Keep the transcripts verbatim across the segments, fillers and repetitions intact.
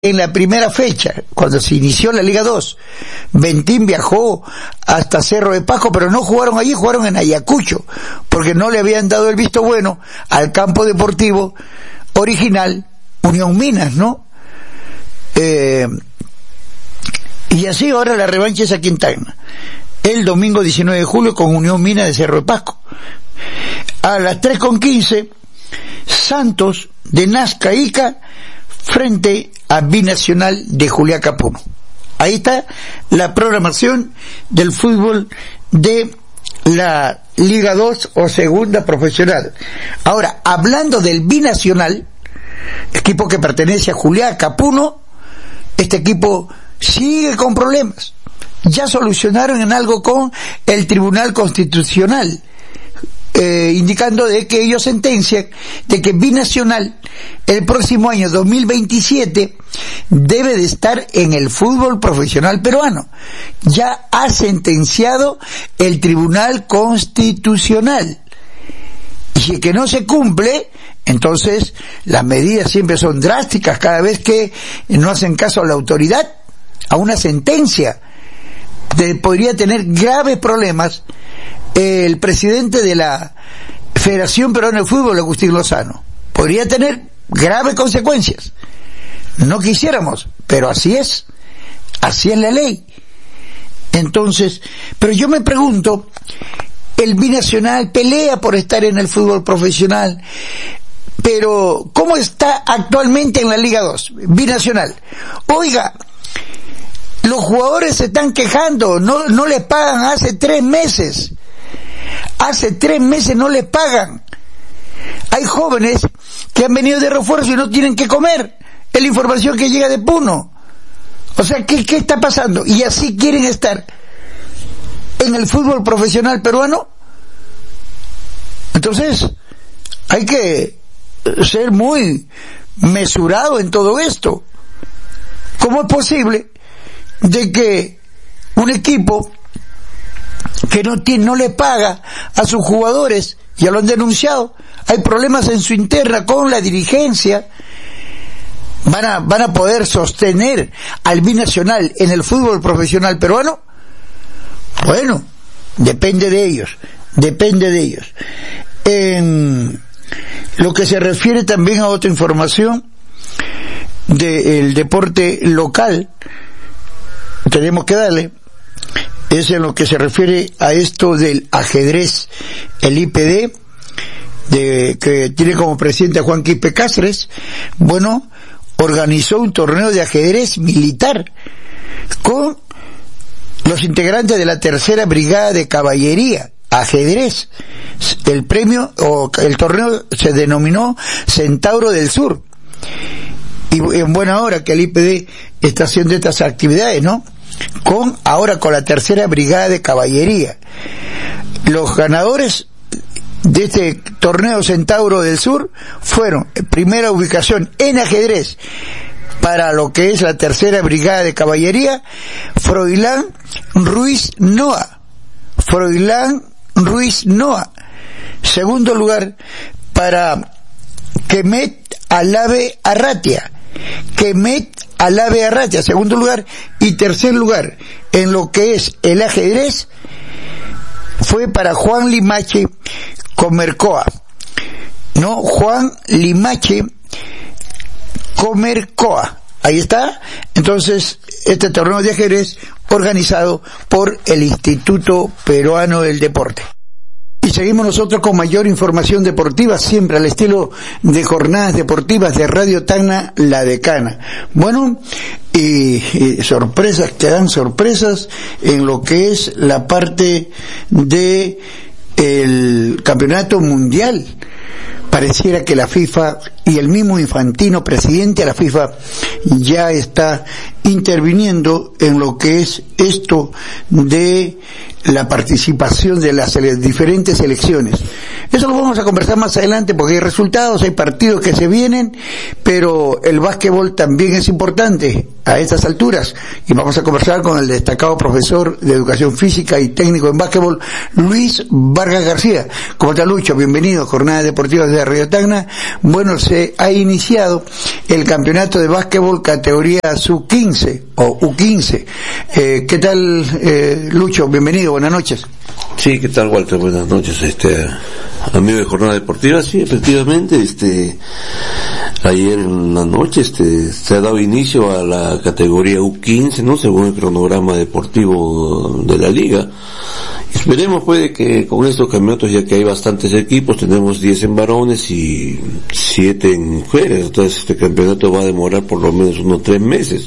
En la primera fecha, cuando se inició la Liga dos, Bentín viajó hasta Cerro de Pasco, pero no jugaron allí, jugaron en Ayacucho, porque no le habían dado el visto bueno al campo deportivo original Unión Minas, ¿no? Eh, y así ahora la revancha es aquí en Tacna, el domingo diecinueve de julio con Unión Minas de Cerro de Pasco. A las tres con quince, Santos de Nazca Ica frente a Binacional de Juliaca Puno. Ahí está la programación del fútbol de la Liga dos o Segunda Profesional. Ahora, hablando del Binacional, equipo que pertenece a Juliaca Puno, este equipo sigue con problemas. Ya solucionaron en algo con el Tribunal Constitucional, Eh, indicando de que ellos sentencian de que Binacional el próximo año dos mil veintisiete debe de estar en el fútbol profesional peruano. Ya ha sentenciado el Tribunal Constitucional, y si que no se cumple, entonces las medidas siempre son drásticas cada vez que no hacen caso a la autoridad, a una sentencia. De, podría tener graves problemas el presidente de la Federación Peruana de Fútbol, Agustín Lozano. Podría tener graves consecuencias. No quisiéramos, pero así es. Así es la ley. Entonces, pero yo me pregunto, el Binacional pelea por estar en el fútbol profesional, pero ¿cómo está actualmente en la Liga dos? Binacional. Oiga, los jugadores se están quejando, no, no les pagan hace tres meses. Hace tres meses no les pagan. Hay jóvenes que han venido de refuerzo y no tienen que comer. Es la información que llega de Puno. O sea, ¿qué, qué está pasando? Y así quieren estar en el fútbol profesional peruano. Entonces, hay que ser muy mesurado en todo esto. ¿Cómo es posible de que un equipo que no tiene, no le paga a sus jugadores, ya lo han denunciado, hay problemas en su interna con la dirigencia, van a, van a poder sostener al Binacional en el fútbol profesional peruano? Bueno, depende de ellos, depende de ellos. En lo que se refiere también a otra información del deporte local, tenemos que darle, es en lo que se refiere a esto del ajedrez. El I P D, de, que tiene como presidente a Juan Quispe Cáceres, bueno, organizó un torneo de ajedrez militar con los integrantes de la tercera brigada de caballería, ajedrez. El premio, o el torneo se denominó Centauro del Sur. Y en buena hora que el I P D está haciendo estas actividades, ¿no? Con, ahora con la tercera brigada de caballería. Los ganadores de este torneo Centauro del Sur fueron, primera ubicación en ajedrez para lo que es la tercera brigada de caballería, Froilán Ruiz Noa. Froilán Ruiz Noa. Segundo lugar para Kemet Alave Arratia. Kemet Alave Arratia, segundo lugar. Y tercer lugar en lo que es el ajedrez fue para Juan Limache Comercoa. No, Juan Limache Comercoa. Ahí está. Entonces, este torneo de ajedrez organizado por el Instituto Peruano del Deporte. Y seguimos nosotros con mayor información deportiva, siempre al estilo de jornadas deportivas de Radio Tacna, La Decana. Bueno, y, y sorpresas, que dan sorpresas en lo que es la parte de el campeonato mundial. Pareciera que la FIFA y el mismo Infantino, presidente de la FIFA, ya está interviniendo en lo que es esto de la participación de las ele- diferentes elecciones. Eso lo vamos a conversar más adelante porque hay resultados, hay partidos que se vienen, pero el básquetbol también es importante a estas alturas y vamos a conversar con el destacado profesor de educación física y técnico en básquetbol, Luis Vargas García. ¿Cómo está, Lucho? Bienvenido, Jornadas Deportivas de Radio Tacna. Bueno, se ha iniciado el campeonato de básquetbol categoría sub quince o U quince. Eh, ¿Qué tal, eh, Lucho? Bienvenido. Buenas noches. Sí, ¿qué tal, Walter? Buenas noches, este, amigo de Jornada Deportiva. Sí, efectivamente, este, ayer en la noche, este, se ha dado inicio a la categoría U quince, ¿no? Según el cronograma deportivo de la liga. Esperemos, puede que con estos campeonatos, ya que hay bastantes equipos, tenemos diez en varones y siete en mujeres, entonces este campeonato va a demorar por lo menos unos tres meses.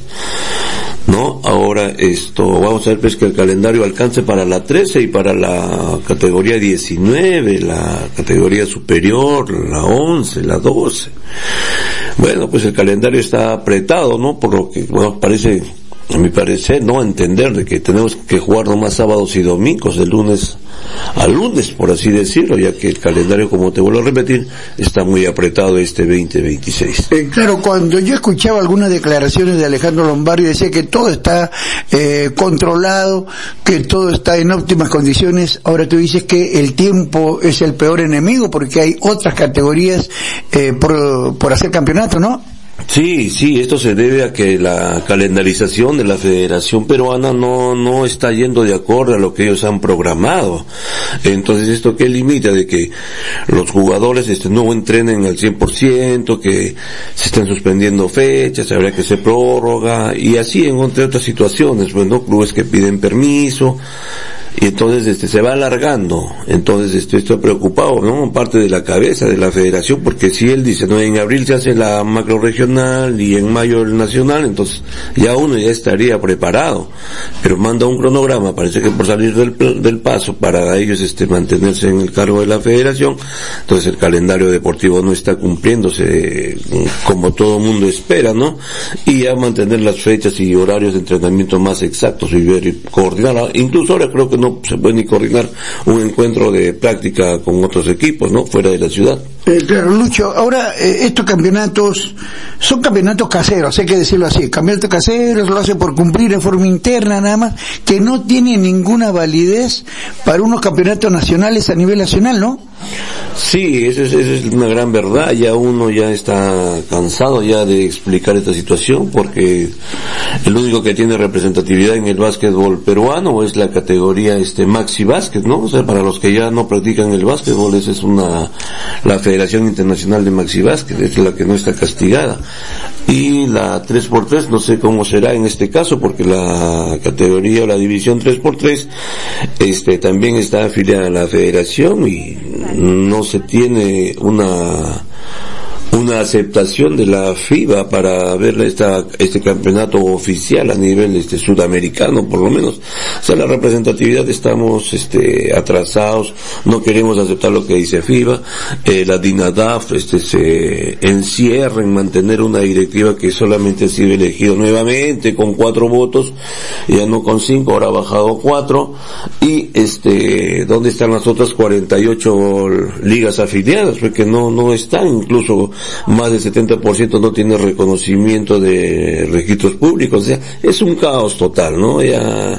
¿No? Ahora esto, vamos a ver pues que el calendario alcance para la trece y para la categoría diecinueve, la categoría superior, la once, la doce. Bueno, pues el calendario está apretado, ¿no? Por lo que, bueno, parece, a mi parecer, no entender de que tenemos que jugar nomás sábados y domingos, de lunes a lunes, por así decirlo, ya que el calendario, como te vuelvo a repetir, está muy apretado este veinte veintiséis. Eh, claro, cuando yo escuchaba algunas declaraciones de Alejandro Lombardi, decía que todo está eh, controlado, que todo está en óptimas condiciones. Ahora tú dices que el tiempo es el peor enemigo porque hay otras categorías eh, por, por hacer campeonato, ¿no? Sí, sí, esto se debe a que la calendarización de la Federación Peruana no no está yendo de acuerdo a lo que ellos han programado. Entonces, ¿esto qué limita? De que los jugadores este no entrenen al cien por ciento, que se están suspendiendo fechas, habría que hacer prórroga, y así en entre otras situaciones, pues, ¿no? Clubes que piden permiso, y entonces este se va alargando. Entonces este estoy preocupado, ¿no? Parte de la cabeza de la federación, porque si él dice, no, en abril se hace la macro regional y en mayo el nacional, entonces ya uno ya estaría preparado, pero manda un cronograma, parece que por salir del, del paso para ellos este mantenerse en el cargo de la federación, entonces el calendario deportivo no está cumpliéndose como todo el mundo espera, ¿no? Y ya mantener las fechas y horarios de entrenamiento más exactos y ver y coordinar, incluso ahora creo que no se puede ni coordinar un encuentro de práctica con otros equipos, ¿no? Fuera de la ciudad. Eh, claro, Lucho, ahora eh, estos campeonatos son campeonatos caseros, hay que decirlo así, campeonatos caseros, lo hace por cumplir en forma interna nada más, que no tiene ninguna validez para unos campeonatos nacionales a nivel nacional, ¿no? Sí, esa es, esa es una gran verdad. Ya uno ya está cansado ya de explicar esta situación, porque el único que tiene representatividad en el básquetbol peruano es la categoría este Maxi Básquet, ¿no? O sea, para los que ya no practican el básquetbol, esa es una, la Federación Internacional de Maxi Básquet, es la que no está castigada. Y la tres por tres, no sé cómo será en este caso, porque la categoría o la división tres por tres, este, también está afiliada a la federación y no se tiene una una aceptación de la FIBA para ver esta, este campeonato oficial a nivel este sudamericano, por lo menos. O sea, la representatividad estamos este atrasados, no queremos aceptar lo que dice FIBA. Eh, la DINADAF este se encierra en mantener una directiva que solamente ha sido elegido nuevamente con cuatro votos, ya no con cinco, ahora ha bajado a cuatro. Y este, ¿dónde están las otras cuarenta y ocho ligas afiliadas? Porque no no están, incluso más del setenta por ciento no tiene reconocimiento de registros públicos. O sea, es un caos total, ¿no? Ya,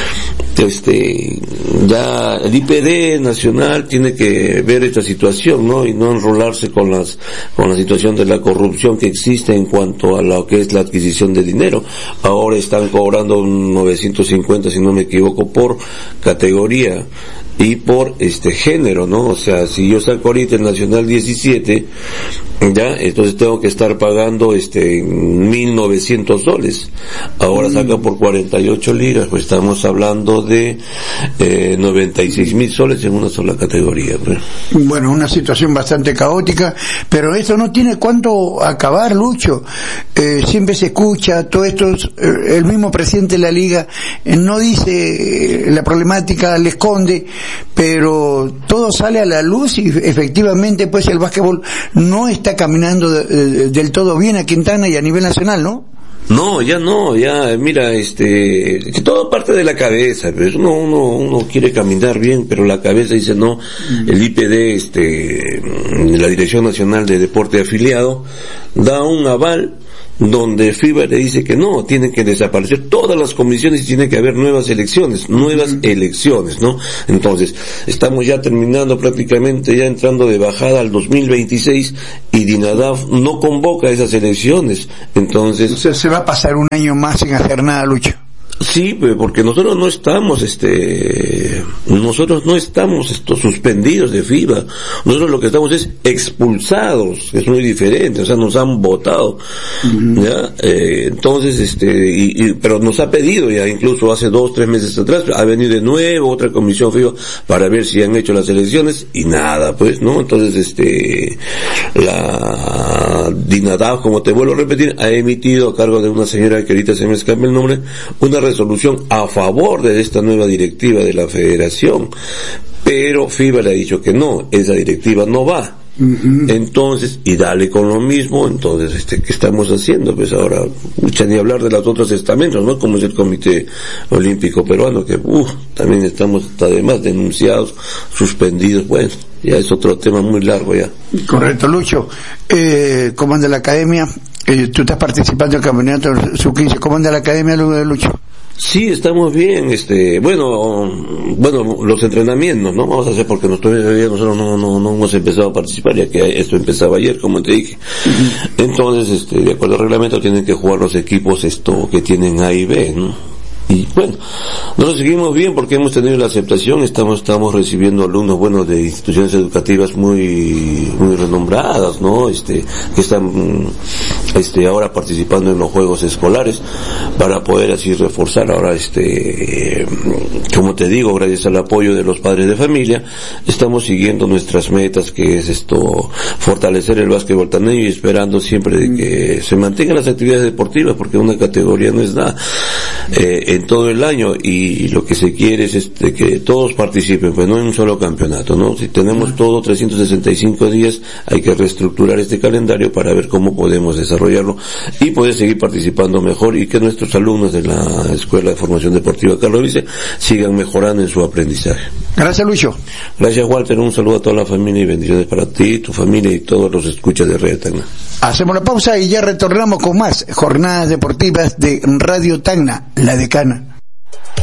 este, ya el I P D nacional tiene que ver esta situación, ¿no? Y no enrolarse con las, con la situación de la corrupción que existe en cuanto a lo que es la adquisición de dinero. Ahora están cobrando novecientos cincuenta, si no me equivoco, por categoría y por este género, ¿no? O sea, si yo saco ahorita el Nacional diecisiete, ya, entonces tengo que estar pagando este mil novecientos soles. Ahora saca por cuarenta y ocho liras, pues estamos hablando de eh, noventa y seis mil soles en una sola categoría. Pues. Bueno, una situación bastante caótica, pero esto no tiene cuánto acabar, Lucho. Eh, siempre se escucha, todo esto, eh, el mismo presidente de la liga eh, no dice eh, la problemática, le esconde, pero todo sale a la luz y efectivamente pues el básquetbol no está caminando de, de, del todo bien a Quintana y a nivel nacional, ¿no? No, ya no, ya, mira, este, que todo parte de la cabeza, pues uno, uno, uno quiere caminar bien, pero la cabeza dice no, el I P D, este, la Dirección Nacional de Deporte Afiliado, da un aval donde FIBA le dice que no, tienen que desaparecer todas las comisiones y tiene que haber nuevas elecciones, nuevas uh-huh. elecciones, ¿no? Entonces, estamos ya terminando prácticamente, ya entrando de bajada al dos mil veintiséis y DINADAF no convoca esas elecciones, entonces... O sea, se va a pasar un año más sin hacer nada, Lucho. Sí, porque nosotros no estamos, este, nosotros no estamos esto, suspendidos de FIBA. Nosotros lo que estamos es expulsados, que es muy diferente, o sea, nos han votado, uh-huh. ¿ya? Eh, entonces, este, y, y, pero nos ha pedido ya, incluso hace dos, tres meses atrás, ha venido de nuevo otra comisión FIBA para ver si han hecho las elecciones, y nada, pues, ¿no? Entonces, este, la DINADAF, como te vuelvo a repetir, ha emitido a cargo de una señora que ahorita se me escapa el nombre, una resolución a favor de esta nueva directiva de la federación, pero FIBA le ha dicho que no, esa directiva no va. Uh-huh. Entonces, y dale con lo mismo, entonces, este, ¿qué estamos haciendo? Pues ahora, mucha ni hablar de los otros estamentos, ¿no? Como es el Comité Olímpico Peruano, que, uff, también estamos, además, denunciados, suspendidos, bueno, ya es otro tema muy largo ya. Correcto, Lucho. Eh, ¿cómo anda la academia? Eh, tú estás participando en el campeonato sub quince, ¿cómo anda la academia, Lucho? Sí, estamos bien, este, bueno, bueno, los entrenamientos, ¿no? Vamos a hacer porque nosotros, nosotros no, no, no hemos empezado a participar, ya que esto empezaba ayer, como te dije. Uh-huh. Entonces, este, de acuerdo al reglamento, tienen que jugar los equipos, esto, que tienen A y B, ¿no? Y bueno, nosotros seguimos bien porque hemos tenido la aceptación, estamos, estamos recibiendo alumnos buenos de instituciones educativas muy, muy renombradas, ¿no? Este, que están, este, ahora participando en los juegos escolares para poder así reforzar. Ahora, este, como te digo, gracias al apoyo de los padres de familia, estamos siguiendo nuestras metas, que es esto, fortalecer el básquetbol taneño y esperando siempre de que se mantengan las actividades deportivas, porque una categoría no es nada. Eh, en todo el año, y lo que se quiere es este, que todos participen, pues no en un solo campeonato, ¿no? Si tenemos todo trescientos sesenta y cinco días, hay que reestructurar este calendario para ver cómo podemos desarrollarlo y poder seguir participando mejor, y que nuestros alumnos de la Escuela de Formación Deportiva Carlos Vice sigan mejorando en su aprendizaje. Gracias, Lucho. Gracias, Walter. Un saludo a toda la familia y bendiciones para ti, tu familia y todos los escuchas de Radio Tacna. Hacemos la pausa y ya retornamos con más jornadas deportivas de Radio Tacna, La Decana.